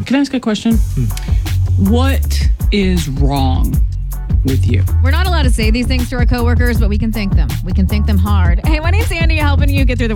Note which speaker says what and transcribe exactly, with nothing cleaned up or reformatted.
Speaker 1: Can I ask a question? Hmm. What is wrong with you?
Speaker 2: We're not allowed to say these things to our coworkers, but we can thank them. We can thank them hard. Hey, my name's Andy, helping you get through the